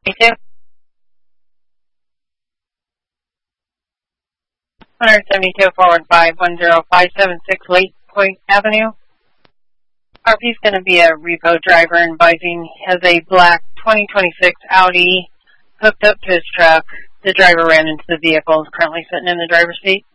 172 forward 510576 Lake Point Avenue. RP's going to be a repo driver advising he has a black 2026 Audi hooked up to his truck. The driver ran into the vehicle, is currently sitting in the driver's seat.